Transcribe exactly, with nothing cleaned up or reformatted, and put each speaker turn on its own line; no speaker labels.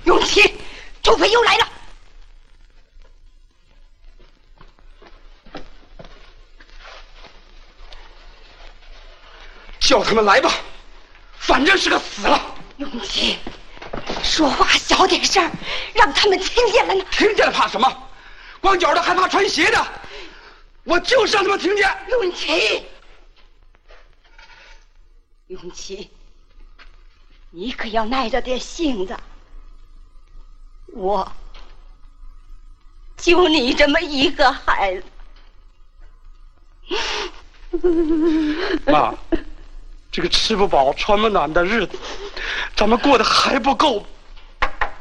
永琪，土匪又来了。
叫他们来吧，反正是个死了。
永琪，说话小点声，让他们听见了呢。
听见了怕什么？光脚的还怕穿鞋的？我就是让他们听见。
永琪，永琪，你可要耐着点性子。我就你这么一个孩子。
妈，这个吃不饱穿不暖的日子，咱们过得还不够。